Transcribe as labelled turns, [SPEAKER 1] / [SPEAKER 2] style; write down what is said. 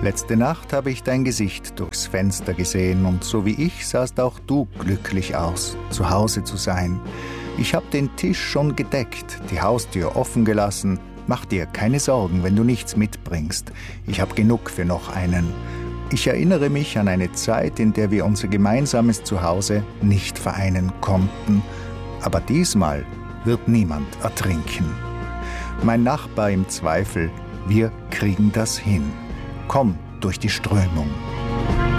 [SPEAKER 1] Letzte Nacht habe ich dein Gesicht durchs Fenster gesehen und so wie ich sahst auch du glücklich aus, zu Hause zu sein. Ich habe den Tisch schon gedeckt, die Haustür offen gelassen. Mach dir keine Sorgen, wenn du nichts mitbringst. Ich habe genug für noch einen. Ich erinnere mich an eine Zeit, in der wir unser gemeinsames Zuhause nicht vereinen konnten. Aber diesmal wird niemand ertrinken. Mein Nachbar im Zweifel, wir kriegen das hin. Komm durch die Strömung.